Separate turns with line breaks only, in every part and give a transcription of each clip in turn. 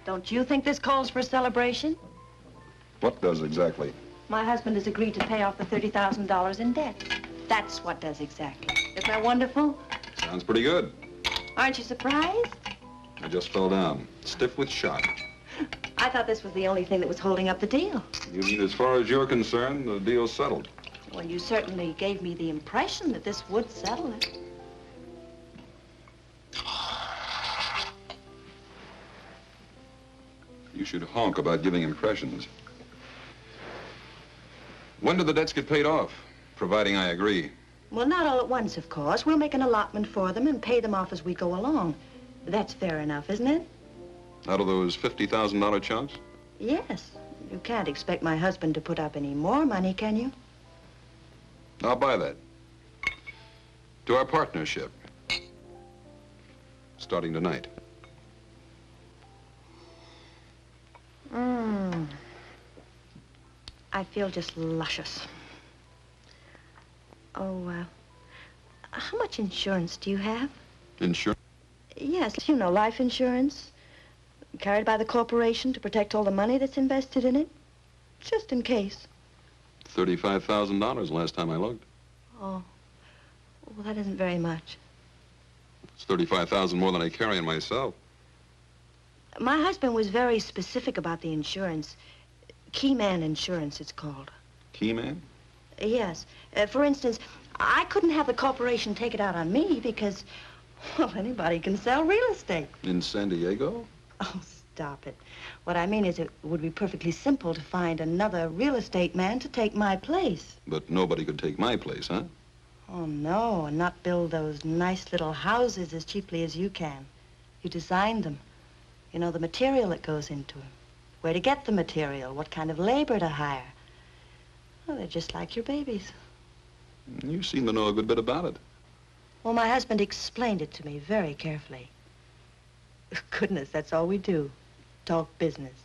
Don't you think this calls for a celebration?
What does exactly?
My husband has agreed to pay off the $30,000 in debt. That's what does exactly. Isn't that wonderful?
Sounds pretty good.
Aren't you surprised?
I just fell down, stiff with shock.
I thought this was the only thing that was holding up the deal.
You mean as far as you're concerned, the deal's settled?
Well, you certainly gave me the impression that this would settle it.
You should honk about giving impressions. When do the debts get paid off, providing I agree?
Well, not all at once, of course. We'll make an allotment for them and pay them off as we go along. That's fair enough, isn't it?
Out of those $50,000 chunks?
Yes. You can't expect my husband to put up any more money, can you?
I'll buy that. To our partnership. Starting tonight.
I feel just luscious. Oh, how much insurance do you have?
Insurance?
Yes, you know, life insurance. Carried by the corporation to protect all the money that's invested in it. Just in case.
$35,000 last time I looked.
Oh, well, that isn't very much.
It's $35,000 more than I carry in myself.
My husband was very specific about the insurance. Keyman Insurance, it's called.
Keyman?
Yes. For instance, I couldn't have the corporation take it out on me because, well, anybody can sell real estate.
In San Diego?
Oh, stop it. What I mean is it would be perfectly simple to find another real estate man to take my place.
But nobody could take my place, huh?
Oh, no, and not build those nice little houses as cheaply as you can. You designed them. You know the material that goes into them. Where to get the material, what kind of labor to hire. Well, they're just like your babies.
You seem to know a good bit about it.
Well, my husband explained it to me very carefully. Goodness, that's all we do. Talk business.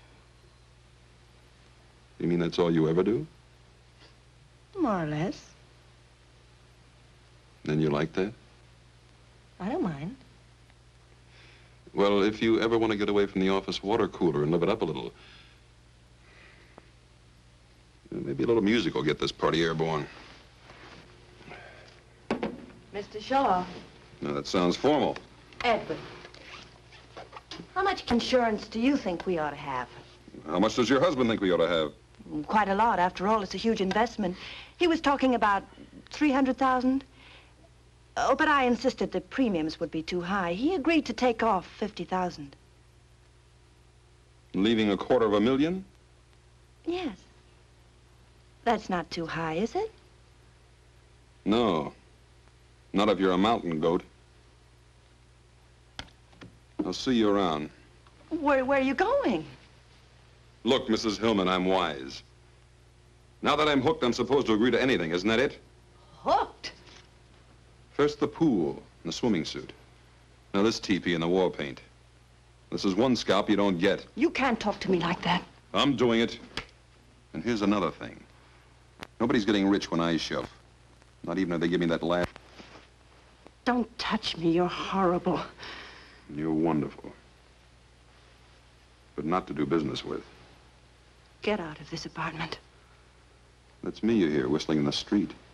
You mean that's all you ever do?
More or less.
Then you like that?
I don't mind.
Well, if you ever want to get away from the office water cooler and live it up a little, maybe a little music will get this party airborne.
Mr. Shaw.
Now, that sounds formal.
Edward. How much insurance do you think we ought to have?
How much does your husband think we ought to have?
Quite a lot. After all, it's a huge investment. He was talking about 300,000. Oh, but I insisted the premiums would be too high. He agreed to take off 50,000.
Leaving $250,000?
Yes. That's not too high, is it?
No. Not if you're a mountain goat. I'll see you around.
Where are you going?
Look, Mrs. Hillman, I'm wise. Now that I'm hooked, I'm supposed to agree to anything, isn't that it?
Hooked?
First the pool and the swimming suit. Now this teepee and the war paint. This is one scalp you don't get.
You can't talk to me like that.
I'm doing it. And here's another thing. Nobody's getting rich when I shove. Not even if they give me that laugh.
Don't touch me. You're horrible.
You're wonderful. But not to do business with.
Get out of this apartment.
That's me you hear whistling in the street.